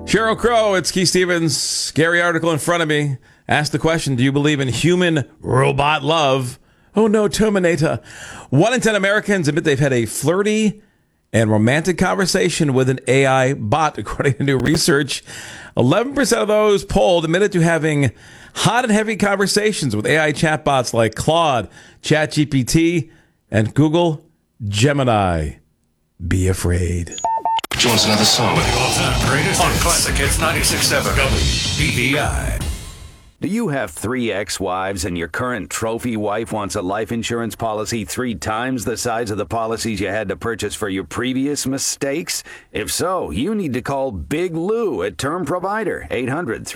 Sheryl Crow, it's Keith Stevens. Scary article in front of me. Ask the question, do you believe in human robot love? Oh no, Terminator. 1 in 10 Americans admit they've had a flirty and romantic conversation with an AI bot, according to new research. 11% of those polled admitted to having hot and heavy conversations with AI chatbots like Claude, ChatGPT, and Google Gemini. Be afraid. Join us another song. With the all-time greatest on Classic Hits 96.7 WBVI. Do you have 3 ex-wives and your current trophy wife wants a life insurance policy 3 times the size of the policies you had to purchase for your previous mistakes? If so, you need to call Big Lou at Term Provider, 800